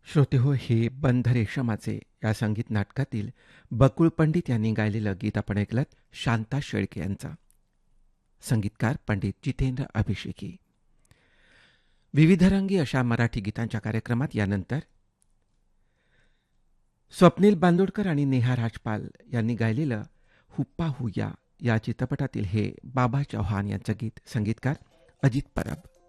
श्रोतेहो, हे बंध रेशमाचे या संगीत नाटकातील बकुळ पंडित यांनी गायलेलं गीत आपण ऐकलं. शांता शेळके यांचा, संगीतकार पंडित जितेंद्र अभिषेकी. विविधरंगी अशा मराठी गीतांच्या कार्यक्रमात यानंतर स्वप्नील बांदोडकर आणि नेहा राजपाल यांनी गायलेलं हुप्पा हुया या चित्रपटातील हे बाबा चौहान यांचं गीत, संगीतकार अजित परब.